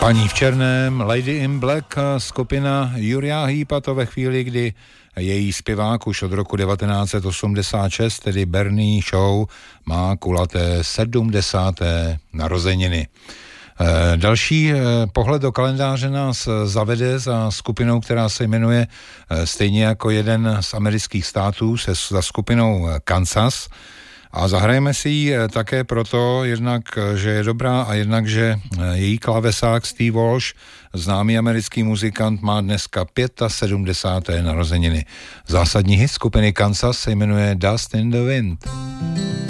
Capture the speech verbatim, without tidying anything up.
Paní v černém, Lady in Black, skupina Uriah Heep, a to ve chvíli, kdy její zpěvák už od roku devatenáct set osmdesát šest, tedy Bernie Shaw, má kulaté sedmdesáté narozeniny. E, další e, pohled do kalendáře nás zavede za skupinou, která se jmenuje e, stejně jako jeden z amerických států, se za skupinou Kansas. A zahrajeme si ji také proto, jednak, že je dobrá, a jednak, že její klávesák Steve Walsh, známý americký muzikant, má dneska sedmdesáté páté narozeniny. Zásadní hit skupiny Kansas se jmenuje Dust in the Wind.